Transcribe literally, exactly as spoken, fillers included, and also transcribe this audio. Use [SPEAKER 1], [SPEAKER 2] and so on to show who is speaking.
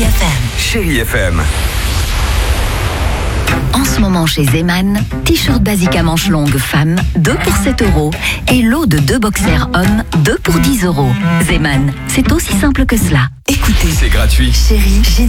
[SPEAKER 1] Chérie F M.
[SPEAKER 2] Chérie F M.
[SPEAKER 1] En ce moment chez Zeman, t-shirt basique à manches longues femme, deux pour sept euros. Et lot de deux boxers hommes, deux pour dix euros. Zeman, c'est aussi simple que cela. Écoutez,
[SPEAKER 2] C'est gratuit.
[SPEAKER 1] Chérie, génial.